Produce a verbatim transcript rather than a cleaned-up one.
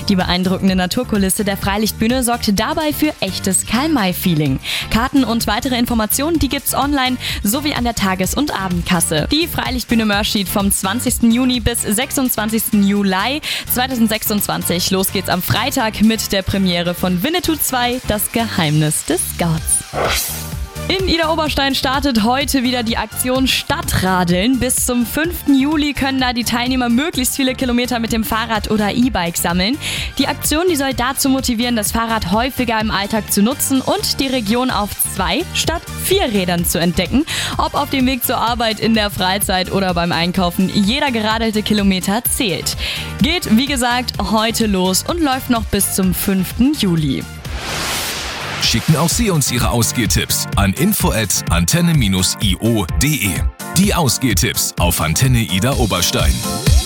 Die beeindruckende Naturkulisse der Freilichtbühne sorgt dabei für echtes Karl-May-Feeling. Karten und weitere Informationen, die gibt's online sowie an der Tages- und Abendkasse. Die Freilichtbühne Mörschid vom zwanzigsten Juni bis sechsundzwanzigsten Juli zweitausendsechsundzwanzig. Los geht's am Freitag mit der Premiere von Winnetou zwei, das Geheimnis des Scouts. In Idar-Oberstein startet heute wieder die Aktion Stadtradeln. Bis zum fünften Juli können da die Teilnehmer möglichst viele Kilometer mit dem Fahrrad oder E-Bike sammeln. Die Aktion, die soll dazu motivieren, das Fahrrad häufiger im Alltag zu nutzen und die Region auf zwei statt vier Rädern zu entdecken. Ob auf dem Weg zur Arbeit, in der Freizeit oder beim Einkaufen, jeder geradelte Kilometer zählt. Geht, wie gesagt, heute los und läuft noch bis zum fünften Juli. Schicken auch Sie uns Ihre Ausgehtipps an info at antenne dash i o punkt de. Die Ausgehtipps auf Antenne Idar-Oberstein.